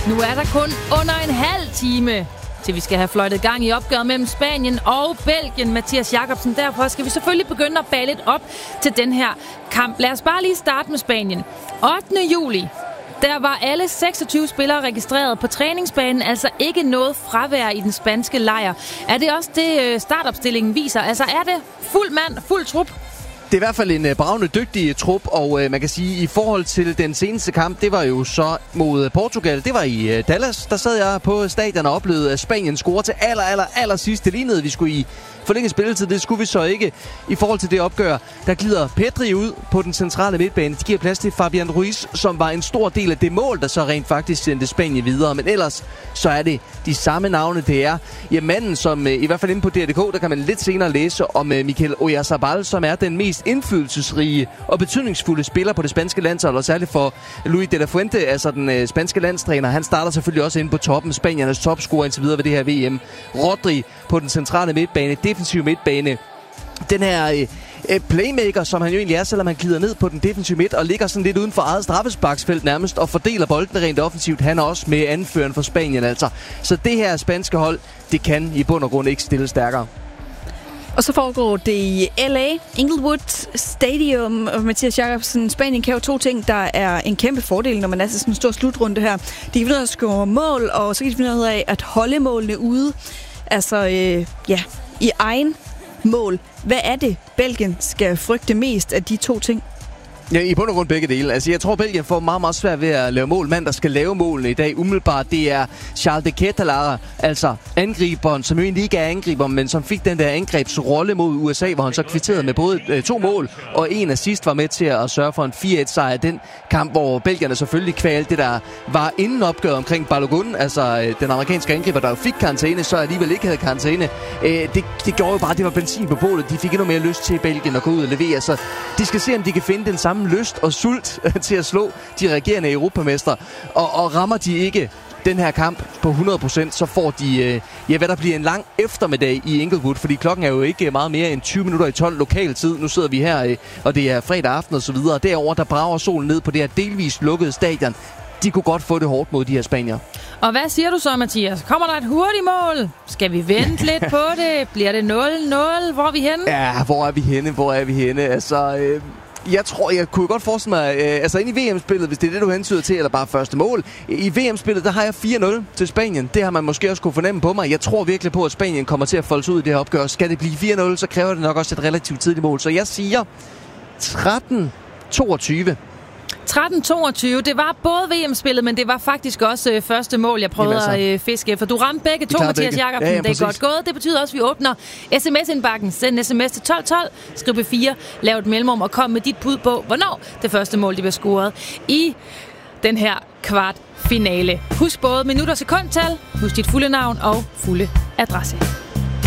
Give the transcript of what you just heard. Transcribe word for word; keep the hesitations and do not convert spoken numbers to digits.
Nu er der kun under en halv time, til vi skal have fløjtet gang i opgøret mellem Spanien og Belgien, Mathias Jakobsen. Derfor skal vi selvfølgelig begynde at bage lidt op til den her kamp. Lad os bare lige starte med Spanien. ottende juli, der var alle seksogtyve spillere registreret på træningsbanen, altså ikke noget fravær i den spanske lejr. Er det også det, startopstillingen viser? Altså er det fuld mand, fuld trup? Det er i hvert fald en uh, bravende dygtig trup, og uh, man kan sige, i forhold til den seneste kamp, det var jo så mod Portugal. Det var i uh, Dallas. Der sad jeg på stadion og oplevede, at Spanien scorede til aller, aller, aller sidste linje. Vi skulle i forlænget spilletid, det skulle vi så ikke. I forhold til det opgør, der glider Pedri ud på den centrale midtbane. De giver plads til Fabian Ruiz, som var en stor del af det mål, der så rent faktisk sendte Spanien videre. Men ellers, så er det de samme navne, det er. Ja, manden, som uh, i hvert fald inde på D R K, der kan man lidt senere læse om uh, Mikel Oyarzabal, som er den mest indflydelsesrige og betydningsfulde spiller på det spanske landshold, og særligt for Luis de la Fuente, altså den øh, spanske landstræner. Han starter selvfølgelig også inde på toppen, Spaniernes topscorer indtil videre ved det her V M. Rodri på den centrale midtbane, defensive midtbane. Den her øh, playmaker, som han jo egentlig er, selvom han glider ned på den defensive midt og ligger sådan lidt uden for eget straffesparksfelt nærmest og fordeler bolden rent offensivt. Han er også med anføreren for Spanien, altså. Så det her spanske hold, det kan i bund og grund ikke stille stærkere. Og så foregår det i L A, Inglewood Stadium, og Mathias Jakobsen. Spanien kan jo to ting, der er en kæmpe fordel, når man er til sådan en stor slutrunde her. De kan finde ud af at score mål, og så kan de finde ud af at holde målene ude. Altså, øh, ja, i egen mål. Hvad er det, Belgien skal frygte mest af de to ting? Ja, i bund og grund begge dele. Altså, jeg tror, Belgien får meget, meget svært ved at lave mål. Mand, der skal lave målene i dag, umiddelbart, det er Charles de Ketelaere, altså angriberen, som jo egentlig ikke er angriber, men som fik den der angrebsrolle mod U S A, hvor han så kvitterede med både øh, to mål, og en assist var med til at sørge for en fire et sejr. Den kamp, hvor belgierne selvfølgelig kvalte det, der var inden opgøret omkring Balogun, altså øh, den amerikanske angriber, der jo fik karantæne, så alligevel ikke havde karantæne. Øh, det, det gjorde jo bare, det var benzin på bålet. De fik endnu mere lyst til Belgien at gå ud og levere, så de skal se, om de kan finde den samme lyst og sult til at slå de regerende europamestre. Og, og rammer de ikke den her kamp på hundrede procent, så får de, øh, ja, hvad der bliver en lang eftermiddag i Inglewood, fordi klokken er jo ikke meget mere end tyve minutter i tolv lokal tid. Nu sidder vi her, øh, og det er fredag aften og så videre. Derovre, der brager solen ned på det her delvist lukkede stadion. De kunne godt få det hårdt mod de her spanier. Og hvad siger du så, Mathias? Kommer der et hurtigt mål? Skal vi vente lidt på det? Bliver det nul nul? Hvor er vi henne? Ja, hvor er vi henne? Hvor er vi henne? Altså... Øh Jeg tror, jeg kunne godt forestille mig, øh, altså ind i V M-spillet, hvis det er det, du hensyder til, eller bare første mål. I V M-spillet, der har jeg fire nul til Spanien. Det har man måske også kunne fornemme på mig. Jeg tror virkelig på, at Spanien kommer til at folde sig ud i det her opgør. Skal det blive fire nul, så kræver det nok også et relativt tidligt mål. Så jeg siger tretten toogtyve. tretten toogtyve. Det var både V M-spillet, men det var faktisk også øh, første mål, jeg prøvede Jamen, altså. at øh, fiske. For du ramte begge to, Mathias Jakobsen. Ja, ja, det er godt gået. Det betyder også, at vi åbner sms-indbakken. Send sms til tolv tolv. Skriv B fire. Lav et mellemrum og kom med dit bud på, hvornår det første mål det bliver scoret i den her kvartfinale. Husk både minut- og sekundtal. Husk dit fulde navn og fulde adresse.